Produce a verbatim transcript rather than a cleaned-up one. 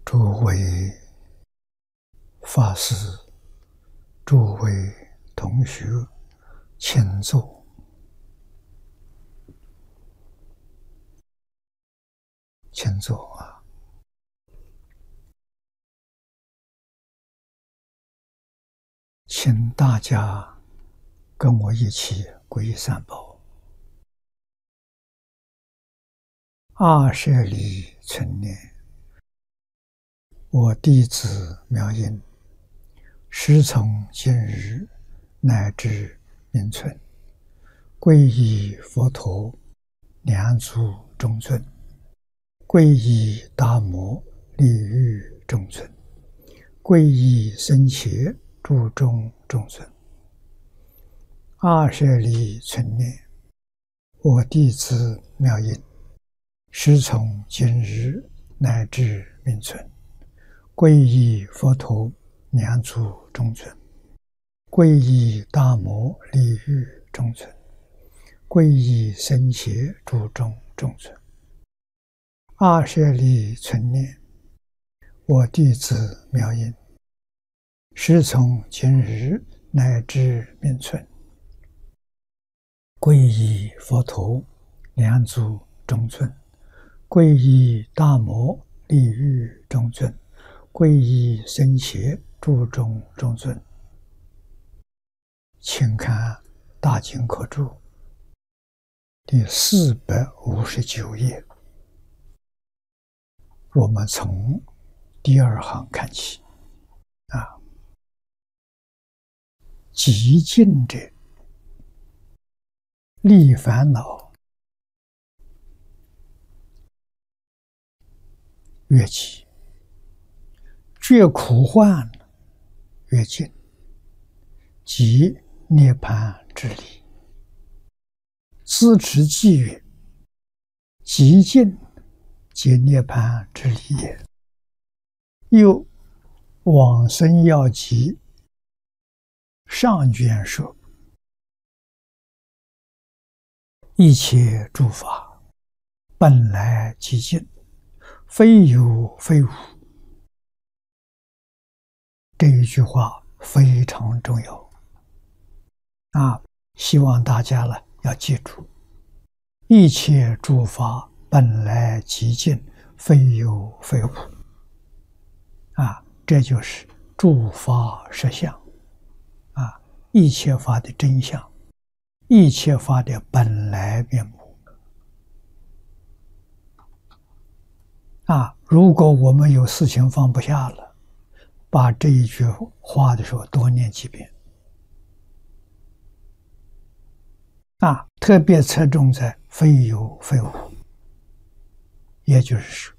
诸位法师、诸位同学，请坐。请坐啊！请大家跟我一起皈依三宝。二舍利存念，我弟子妙音，时从今日乃至明存，皈依佛陀，两足中尊；皈依达摩，利欲中尊；皈依僧伽，注中中尊。二舍利存念，我弟子妙音，时从今日乃至明存，皈依佛陀，两足中尊；皈依达摩，利欲中尊；皈依僧伽，注中中尊。二舍利存念，我弟子妙音，时从今日乃至明存，皈依佛陀，两足中尊；皈依达摩，利欲中尊；皈依僧伽，注中中尊。请看《大经科注》第四百五十九页，我们从第二行看起啊。极静者，离烦恼越急，觉苦患越近，即涅槃之理。自持寂曰：极静，即涅槃之理也。又往生要集上卷说：一切诸法本来寂静，非有非无。这一句话非常重要啊！希望大家呢要记住，一切诸法本来寂静，非有非无啊！这就是诸法实相啊！一切法的真相，一切法的本来面目啊！如果我们有事情放不下了，把这一句话的时候多念几遍啊！特别侧重在非有非无，也就是说